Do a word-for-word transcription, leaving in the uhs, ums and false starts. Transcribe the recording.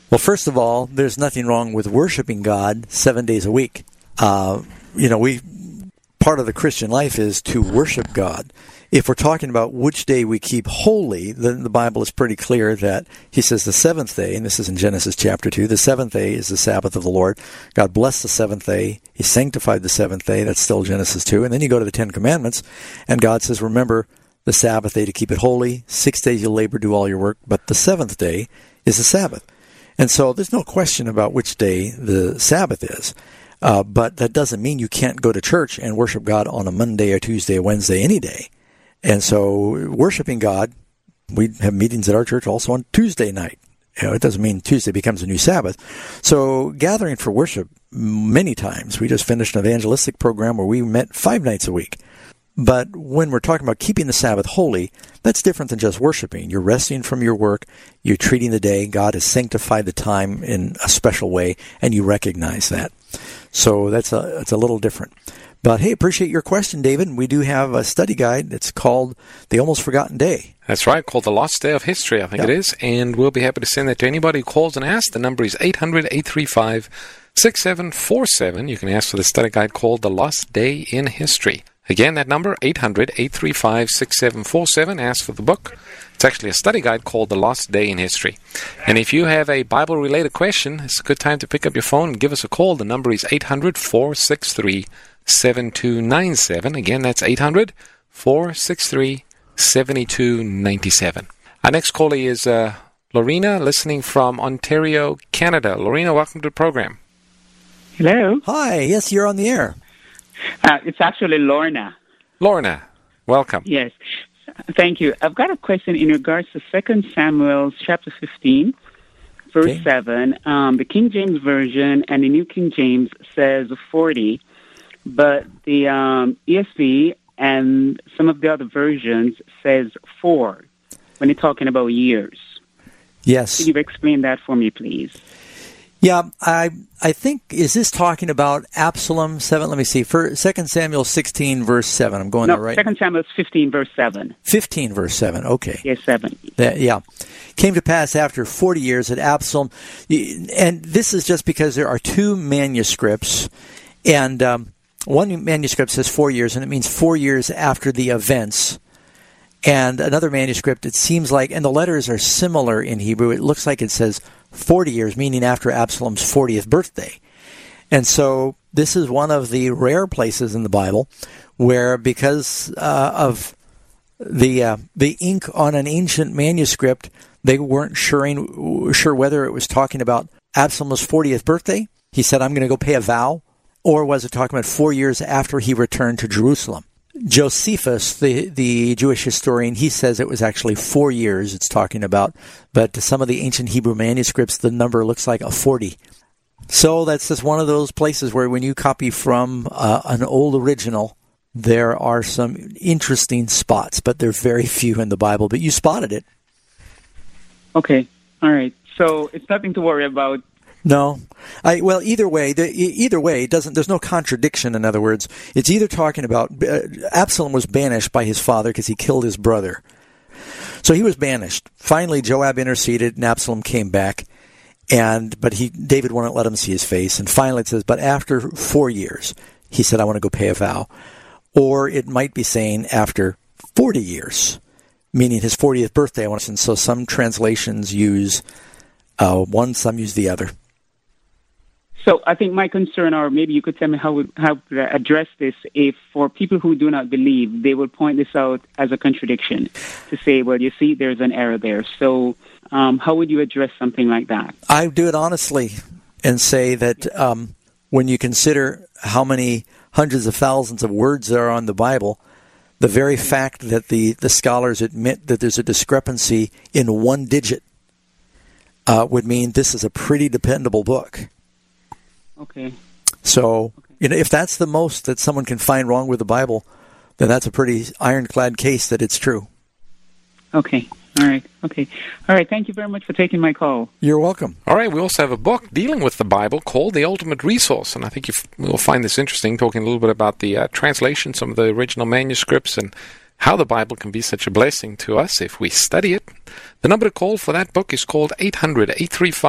Well, first of all, there's nothing wrong with worshiping God seven days a week. Uh, you know, we part of the Christian life is to worship God. If we're talking about which day we keep holy, then the Bible is pretty clear that he says the seventh day, and this is in Genesis chapter two, the seventh day is the Sabbath of the Lord. God blessed the seventh day. He sanctified the seventh day. That's still Genesis two. And then you go to the Ten Commandments, and God says, remember the Sabbath day to keep it holy. Six days you labor, do all your work, but the seventh day is the Sabbath. And so there's no question about which day the Sabbath is. Uh, but that doesn't mean you can't go to church and worship God on a Monday or Tuesday or Wednesday, any day. And so worshiping God, we have meetings at our church also on Tuesday night. You know, it doesn't mean Tuesday becomes a new Sabbath. So gathering for worship many times. We just finished an evangelistic program where we met five nights a week. But when we're talking about keeping the Sabbath holy, that's different than just worshiping. You're resting from your work. You're treating the day. God has sanctified the time in a special way, and you recognize that. So that's a, that's a little different. But, hey, appreciate your question, David. We do have a study guide that's called The Almost Forgotten Day. That's right, called The Lost Day of History, I think yep. it is. And we'll be happy to send that to anybody who calls and asks. The number is eight hundred, eight three five, six seven four seven. You can ask for the study guide called The Lost Day in History. Again, that number, eight hundred, eight three five, six seven four seven. Ask for the book. It's actually a study guide called The Lost Day in History. And if you have a Bible-related question, it's a good time to pick up your phone and give us a call. The number is eight hundred, four six three, seven two nine seven. Again, that's eight hundred, four six three, seven two nine seven. Our next caller is uh, Lorena, listening from Ontario, Canada. Lorena, welcome to the program. Hello. Hi. Yes, you're on the air. Uh, it's actually Lorna. Lorna, welcome. Yes. Thank you. I've got a question in regards to Second Samuel chapter fifteen, verse okay. seven. Um, the King James Version and the New King James says forty, but the um, E S V and some of the other versions says four when you're talking about years. Yes. Could you explain that for me, please? Yeah, I I think, is this talking about Absalom seven? Let me see. For Second Samuel sixteen, verse seven. I'm going no, there right. Second Samuel fifteen, verse seven. fifteen, verse seven. Okay. Yes, seven. That, yeah. Came to pass after forty years that Absalom, and this is just because there are two manuscripts, and um, one manuscript says four years, and it means four years after the events. And another manuscript, it seems like, and the letters are similar in Hebrew, it looks like it says forty years, meaning after Absalom's fortieth birthday. And so this is one of the rare places in the Bible where, because uh, of the uh, the ink on an ancient manuscript, they weren't sure, sure whether it was talking about Absalom's fortieth birthday. He said, I'm going to go pay a vow. Or was it talking about four years after he returned to Jerusalem? Josephus, the, the Jewish historian, he says it was actually four years it's talking about, but to some of the ancient Hebrew manuscripts, the number looks like a forty. So that's just one of those places where when you copy from uh, an old original, there are some interesting spots, but there are very few in the Bible, but you spotted it. Okay, all right. So it's nothing to worry about. No, I, well, either way, the, either way, it doesn't. There's no contradiction. In other words, it's either talking about uh, Absalom was banished by his father because he killed his brother, so he was banished. Finally, Joab interceded, and Absalom came back, and but he David wouldn't let him see his face. And finally, it says, but after four years, he said, "I want to go pay a vow," or it might be saying after forty years, meaning his fortieth birthday. I want to. And so some translations use uh, one, some use the other. So I think my concern, or maybe you could tell me how how to address this, if for people who do not believe, they will point this out as a contradiction to say, well, you see, there's an error there. So um, how would you address something like that? I do it honestly and say that um, when you consider how many hundreds of thousands of words there are on the Bible, the very fact that the, the scholars admit that there's a discrepancy in one digit uh, would mean this is a pretty dependable book. Okay. So, okay. you know, if that's the most that someone can find wrong with the Bible, then that's a pretty ironclad case that it's true. Okay. All right. Okay. All right. Thank you very much for taking my call. You're welcome. All right. We also have a book dealing with the Bible called The Ultimate Resource, and I think you f- will find this interesting, talking a little bit about the uh, translation, some of the original manuscripts, and how the Bible can be such a blessing to us if we study it. The number to call for that book is called eight hundred, eight three five